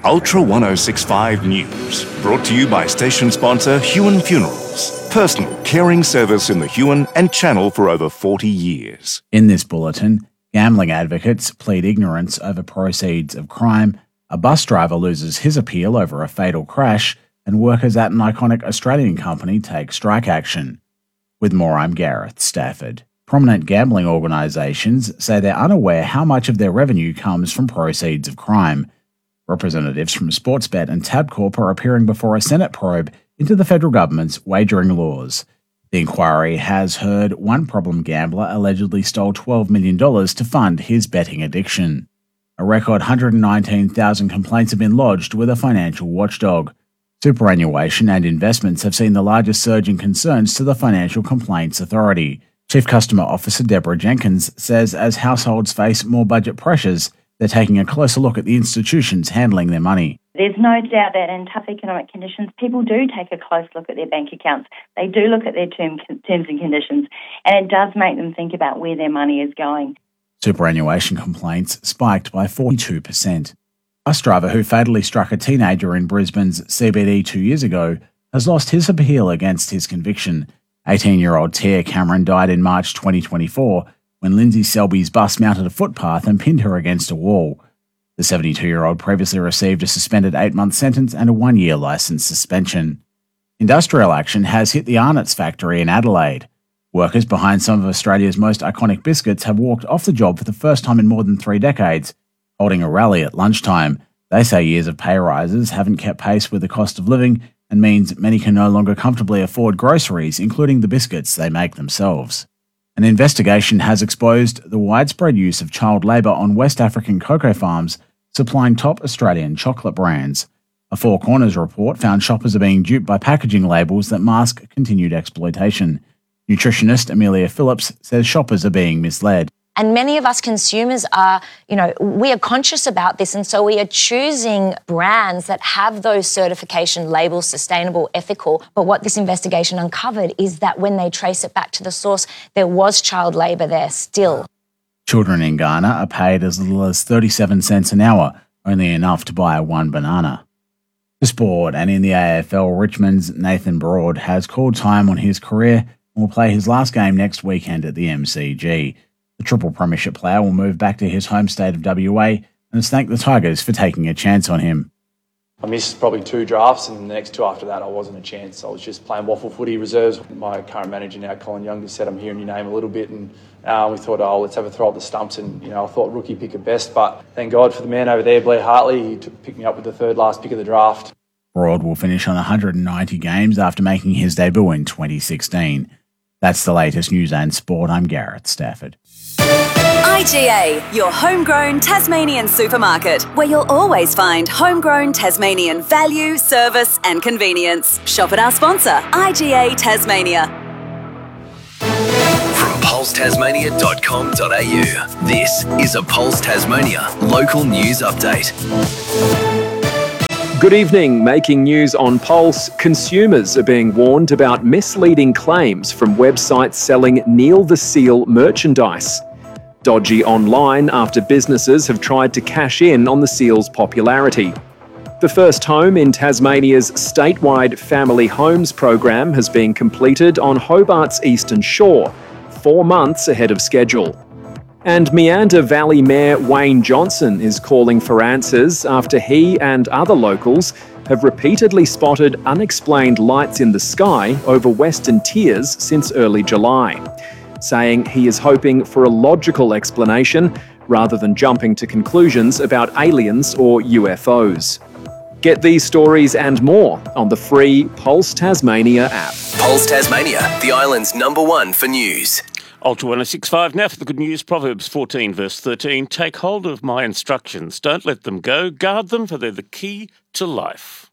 Ultra 1065 News, brought to you by station sponsor Huon Funerals. Personal caring service in the Huon and Channel for over 40 years. In this bulletin, gambling advocates plead ignorance over proceeds of crime, a bus driver loses his appeal over a fatal crash, and workers at an iconic Australian company take strike action. With more, I'm Gareth Stafford. Prominent gambling organisations say they're unaware how much of their revenue comes from proceeds of crime. Representatives from Sportsbet and Tabcorp are appearing before a Senate probe into the federal government's wagering laws. The inquiry has heard one problem gambler allegedly stole $12 million to fund his betting addiction. A record 119,000 complaints have been lodged with a financial watchdog. Superannuation and investments have seen the largest surge in concerns to the Financial Complaints Authority. Chief Customer Officer Deborah Jenkins says as households face more budget pressures, they're taking a closer look at the institutions handling their money. There's no doubt that in tough economic conditions, people do take a close look at their bank accounts. They do look at their terms and conditions, and it does make them think about where their money is going. Superannuation complaints spiked by 42%. A bus driver who fatally struck a teenager in Brisbane's CBD 2 years ago has lost his appeal against his conviction. 18-year-old Tia Cameron died in March 2024 when Lindsay Selby's bus mounted a footpath and pinned her against a wall. The 72-year-old previously received a suspended 8-month sentence and a 1-year licence suspension. Industrial action has hit the Arnott's factory in Adelaide. Workers behind some of Australia's most iconic biscuits have walked off the job for the first time in more than 3 decades, holding a rally at lunchtime. They say years of pay rises haven't kept pace with the cost of living and means many can no longer comfortably afford groceries, including the biscuits they make themselves. An investigation has exposed the widespread use of child labour on West African cocoa farms supplying top Australian chocolate brands. A Four Corners report found shoppers are being duped by packaging labels that mask continued exploitation. Nutritionist Amelia Phillips says shoppers are being misled. And many of us consumers are, we are conscious about this, and so we are choosing brands that have those certification labels, sustainable, ethical. But what this investigation uncovered is that when they trace it back to the source, there was child labour there still. Children in Ghana are paid as little as 37 cents an hour, only enough to buy one banana. For sport, and in the AFL, Richmond's Nathan Broad has called time on his career and will play his last game next weekend at the MCG. The triple premiership player will move back to his home state of WA and has thanked the Tigers for taking a chance on him. I missed probably 2 drafts, and the next 2 after that I wasn't a chance. I was just playing waffle footy reserves. My current manager now, Colin Young, just said I'm hearing your name a little bit, and we thought, let's have a throw at the stumps, and I thought rookie pick at best, but thank God for the man over there, Blair Hartley. He picked me up with the 3rd last pick of the draft. Broad will finish on 190 games after making his debut in 2016. That's the latest news and sport. I'm Gareth Stafford. IGA, your homegrown Tasmanian supermarket, where you'll always find homegrown Tasmanian value, service and convenience. Shop at our sponsor, IGA Tasmania. From pulsetasmania.com.au, this is a Pulse Tasmania local news update. Good evening. Making news on Pulse, consumers are being warned about misleading claims from websites selling Neil the Seal merchandise. Dodgy online after businesses have tried to cash in on the Seal's popularity. The first home in Tasmania's statewide Family Homes program has been completed on Hobart's Eastern Shore, 4 months ahead of schedule. And Meander Valley Mayor Wayne Johnson is calling for answers after he and other locals have repeatedly spotted unexplained lights in the sky over Western Tiers since early July, saying he is hoping for a logical explanation rather than jumping to conclusions about aliens or UFOs. Get these stories and more on the free Pulse Tasmania app. Pulse Tasmania, the island's #1 for news. Ultra 1065 now for the good news. Proverbs 14 verse 13. Take hold of my instructions. Don't let them go. Guard them, for they're the key to life.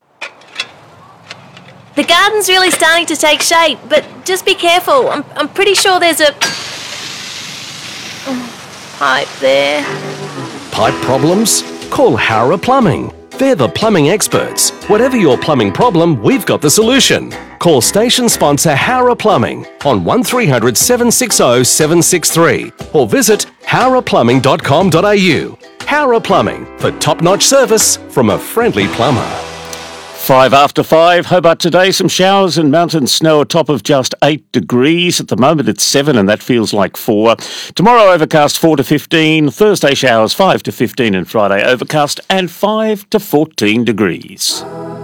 The garden's really starting to take shape, but just be careful. I'm pretty sure there's a pipe there. Pipe problems? Call Howrah Plumbing. They're the plumbing experts. Whatever your plumbing problem, we've got the solution. Call station sponsor Howrah Plumbing on 1300 760 763 or visit howrahplumbing.com.au. Howrah Plumbing for top-notch service from a friendly plumber. 5 after 5. Hobart today, some showers and mountain snow, a top of just 8 degrees. At the moment it's 7 and that feels like 4. Tomorrow overcast 4 to 15. Thursday showers 5 to 15 and Friday overcast and 5 to 14 degrees.